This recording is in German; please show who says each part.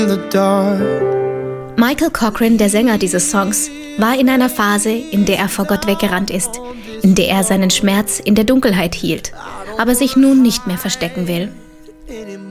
Speaker 1: Michael Cochran, der Sänger dieses Songs, war in einer Phase, in der er vor Gott weggerannt ist, in der er seinen Schmerz in der Dunkelheit hielt, aber sich nun nicht mehr verstecken will.